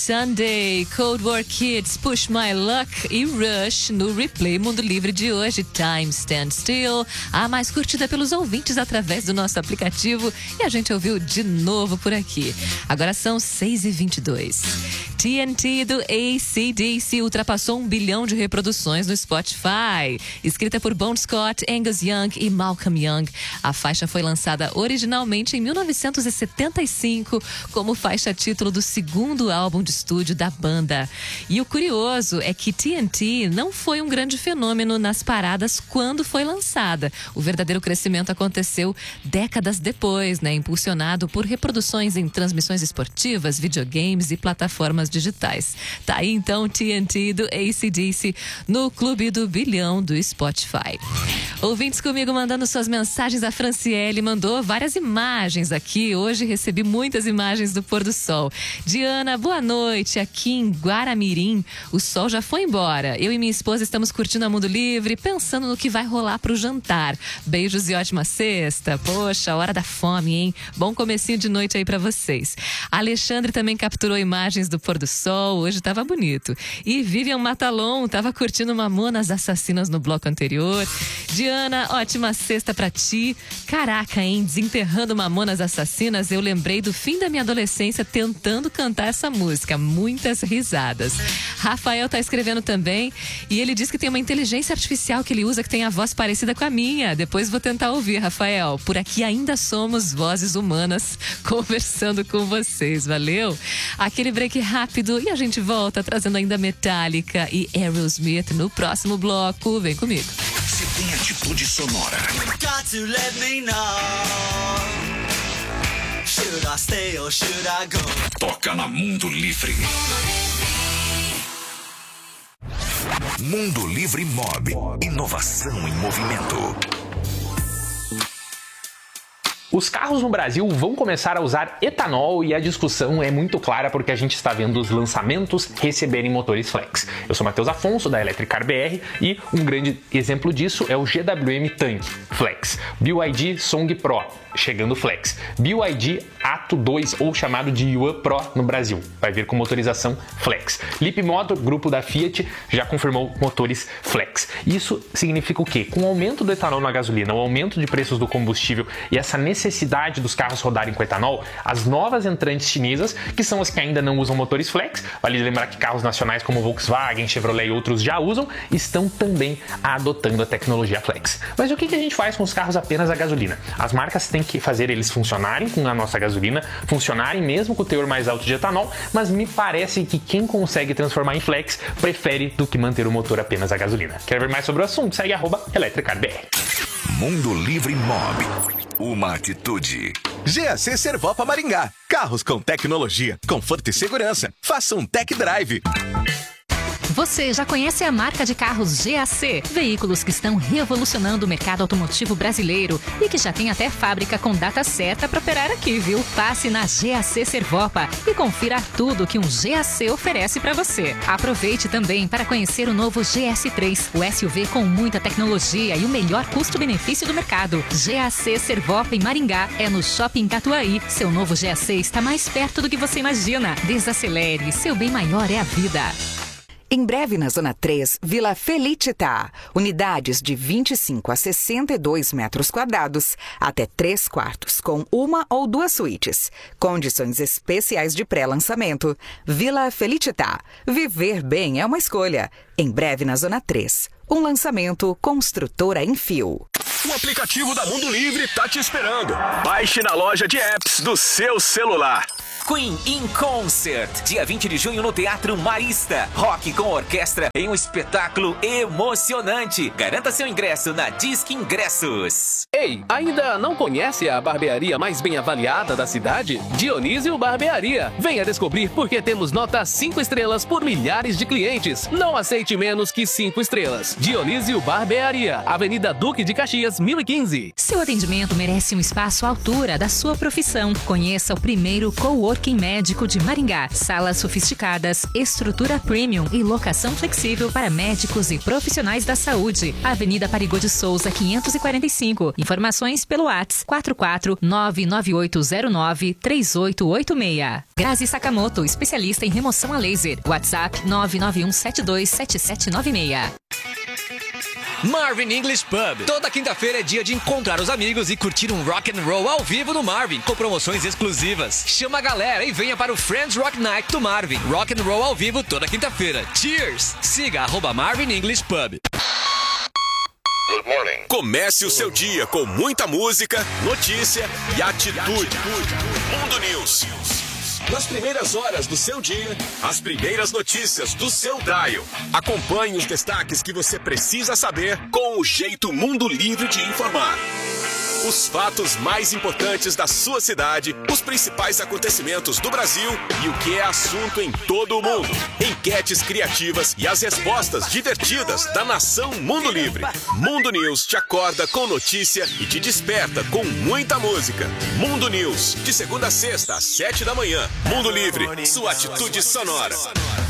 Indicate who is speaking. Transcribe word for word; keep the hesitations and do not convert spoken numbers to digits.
Speaker 1: Sunday, Cold War Kids, Push My Luck e Rush no Replay Mundo Livre de hoje, Time Stand Still, a mais curtida pelos ouvintes através do nosso aplicativo, e a gente ouviu de novo por aqui. Agora são seis e vinte e dois. T N T do A C D C ultrapassou um bilhão de reproduções no Spotify. Escrita por Bon Scott, Angus Young e Malcolm Young, a faixa foi lançada originalmente em mil novecentos e setenta e cinco como faixa título do segundo álbum de estúdio da banda. E o curioso é que T N T não foi um grande fenômeno nas paradas quando foi lançada. O verdadeiro crescimento aconteceu décadas depois, né? Impulsionado por reproduções em transmissões esportivas, videogames e plataformas digitais. Tá aí então T N T do A C D C no clube do bilhão do Spotify. Ouvintes comigo mandando suas mensagens. A Franciele mandou várias imagens aqui. Hoje recebi muitas imagens do pôr do sol. Diana, boa noite. Aqui em Guaramirim, o sol já foi embora. Eu e minha esposa estamos curtindo a Mundo Livre, pensando no que vai rolar pro jantar. Beijos e ótima sexta. Poxa, hora da fome, hein? Bom comecinho de noite aí pra vocês. Alexandre também capturou imagens do pôr do sol. Hoje tava bonito. E Vivian Matalon tava curtindo Mamonas Assassinas no bloco anterior. Diana, ótima sexta pra ti. Caraca, hein? Desenterrando Mamonas Assassinas, eu lembrei do fim da minha adolescência tentando cantar essa música. Muitas risadas. Rafael tá escrevendo também e ele diz que tem uma inteligência artificial que ele usa que tem a voz parecida com a minha. Depois vou tentar ouvir, Rafael. Por aqui ainda somos vozes humanas conversando com vocês. Valeu? Aquele break rápido e a gente volta trazendo ainda Metallica e Aerosmith no próximo bloco. Vem comigo.
Speaker 2: Se tem atitude sonora. Got to let me know. Should I stay or should I go? Toca na Mundo Livre. Mundo Livre Mob. Inovação em movimento.
Speaker 3: Os carros no Brasil vão começar a usar etanol e a discussão é muito clara porque a gente está vendo os lançamentos receberem motores flex. Eu sou Matheus Afonso, da Electricar B R, e um grande exemplo disso é o G W M Tank Flex, B Y D Song Pro, chegando flex, B Y D Atto dois, ou chamado de Yuan Pro no Brasil, vai vir com motorização flex. Leapmotor, grupo da Fiat, já confirmou motores flex. Isso significa o quê? Com o aumento do etanol na gasolina, o aumento de preços do combustível e essa necessidade dos carros rodarem com etanol, as novas entrantes chinesas, que são as que ainda não usam motores flex, vale lembrar que carros nacionais como Volkswagen, Chevrolet e outros já usam, estão também adotando a tecnologia flex. Mas o que a gente faz com os carros apenas a gasolina? As marcas têm que fazer eles funcionarem com a nossa gasolina, funcionarem mesmo com o teor mais alto de etanol, mas me parece que quem consegue transformar em flex prefere do que manter o motor apenas a gasolina. Quer ver mais sobre o assunto? Segue arroba Electricar B R.
Speaker 2: Mundo Livre Mob. Uma atitude.
Speaker 4: G A C Servopa Maringá. Carros com tecnologia, conforto e segurança. Faça um tech drive.
Speaker 5: Você já conhece a marca de carros G A C? Veículos que estão revolucionando o mercado automotivo brasileiro e que já tem até fábrica com data certa para operar aqui, viu? Passe na G A C Servopa e confira tudo que um G A C oferece para você. Aproveite também para conhecer o novo G S três, o S U V com muita tecnologia e o melhor custo-benefício do mercado. G A C Servopa em Maringá é no Shopping Catuaí. Seu novo G A C está mais perto do que você imagina. Desacelere, seu bem maior é a vida.
Speaker 6: Em breve na Zona três, Vila Felicità. Unidades de vinte e cinco a sessenta e dois metros quadrados, até três quartos, com uma ou duas suítes. Condições especiais de pré-lançamento. Vila Felicità. Viver bem é uma escolha. Em breve na Zona três. Um lançamento Construtora em Fio.
Speaker 4: O aplicativo da Mundo Livre tá te esperando. Baixe na loja de apps do seu celular.
Speaker 7: Queen in Concert, dia vinte de junho no Teatro Marista. Rock com orquestra em um espetáculo emocionante. Garanta seu ingresso na Disque Ingressos.
Speaker 8: Ei, ainda não conhece a barbearia mais bem avaliada da cidade? Dionísio Barbearia. Venha descobrir porque temos nota cinco estrelas por milhares de clientes. Não aceite menos que cinco estrelas. Dionísio Barbearia, Avenida Duque de Caxias, mil e quinze.
Speaker 5: Seu atendimento merece um espaço à altura da sua profissão. Conheça o primeiro co Coworking Médico de Maringá. Salas sofisticadas, estrutura premium e locação flexível para médicos e profissionais da saúde. Avenida Parigô de Souza, quinhentos e quarenta e cinco. Informações pelo WhatsApp quatro quatro nove nove oito zero nove três oito oito seis. Grazi Sakamoto, especialista em remoção a laser. WhatsApp nove nove um sete dois sete sete nove seis.
Speaker 9: Marvin English Pub. Toda quinta-feira é dia de encontrar os amigos e curtir um rock and roll ao vivo no Marvin, com promoções exclusivas. Chama a galera e venha para o Friends Rock Night do Marvin. Rock and roll ao vivo toda quinta-feira. Cheers! Siga arroba Marvin English Pub.
Speaker 4: Comece o seu dia com muita música, notícia e atitude. Mundo News. Nas primeiras horas do seu dia, as primeiras notícias do seu dial. Acompanhe os destaques que você precisa saber com o jeito Mundo Livre de informar. Os fatos mais importantes da sua cidade, os principais acontecimentos do Brasil e o que é assunto em todo o mundo. Enquetes criativas e as respostas divertidas da nação Mundo Livre. Mundo News te acorda com notícia e te desperta com muita música. Mundo News, de segunda a sexta às sete da manhã. Mundo Livre, sua atitude sonora.